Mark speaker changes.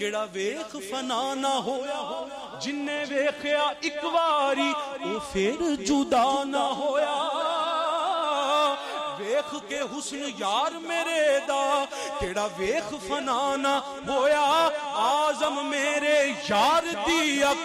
Speaker 1: केड़ा वेख फना ना होया जिन्ने वेख्या एक वारी वो फिर जुदा ना होया वेख के हुस्न यार मेरे दा केड़ा वेख फना ना होया आजम मेरे यार दी